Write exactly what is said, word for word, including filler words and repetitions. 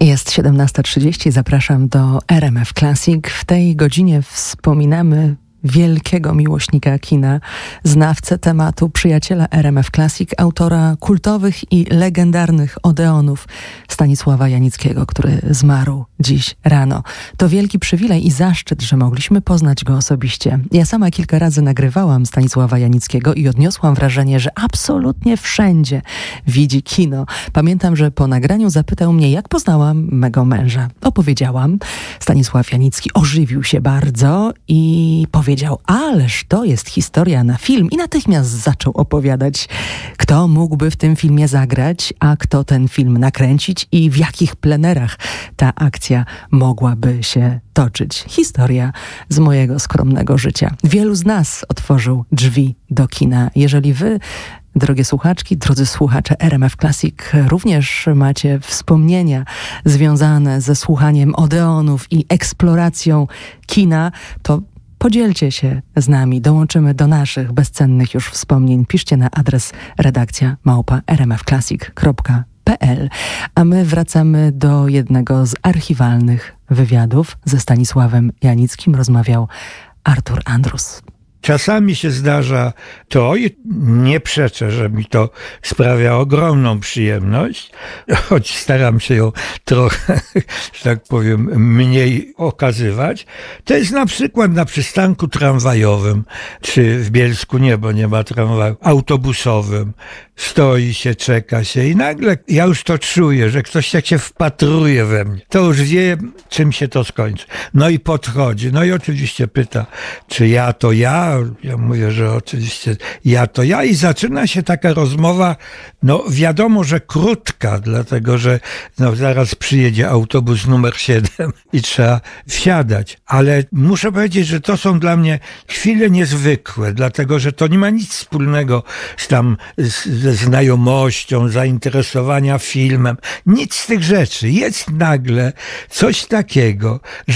Jest siedemnasta trzydzieści, zapraszam do R M F Classic. W tej godzinie wspominamy wielkiego miłośnika kina, znawcę tematu, przyjaciela R M F Classic, autora kultowych i legendarnych Odeonów Stanisława Janickiego, który zmarł dziś rano. To wielki przywilej i zaszczyt, że mogliśmy poznać go osobiście. Ja sama kilka razy nagrywałam Stanisława Janickiego i odniosłam wrażenie, że absolutnie wszędzie widzi kino. Pamiętam, że po nagraniu zapytał mnie, jak poznałam mego męża. Opowiedziałam. Stanisław Janicki ożywił się bardzo i powiedział, Powiedział, ależ to jest historia na film, i natychmiast zaczął opowiadać, kto mógłby w tym filmie zagrać, a kto ten film nakręcić i w jakich plenerach ta akcja mogłaby się toczyć. Historia z mojego skromnego życia. Wielu z nas otworzył drzwi do kina. Jeżeli wy, drogie słuchaczki, drodzy słuchacze R M F Classic, również macie wspomnienia związane ze słuchaniem Odeonów i eksploracją kina, to podzielcie się z nami, dołączymy do naszych bezcennych już wspomnień. Piszcie na adres redakcja małpa r m f classic kropka p l. A my wracamy do jednego z archiwalnych wywiadów. Ze Stanisławem Janickim rozmawiał Artur Andrus. Czasami się zdarza to i nie przeczę, że mi to sprawia ogromną przyjemność, choć staram się ją trochę, że tak powiem, mniej okazywać. To jest na przykład na przystanku tramwajowym, czy w Bielsku nie, bo nie ma tramwaju, autobusowym. Stoi się, czeka się i nagle ja już to czuję, że ktoś jak się wpatruje we mnie. To już wie, czym się to skończy. No i podchodzi, no i oczywiście pyta, czy ja to ja? Ja mówię, że oczywiście ja to ja, i zaczyna się taka rozmowa, no wiadomo, że krótka, dlatego że no, zaraz przyjedzie autobus numer siedem i trzeba wsiadać, ale muszę powiedzieć, że to są dla mnie chwile niezwykłe, dlatego że to nie ma nic wspólnego z tam z, ze znajomością, zainteresowania filmem, nic z tych rzeczy. Jest nagle coś takiego, że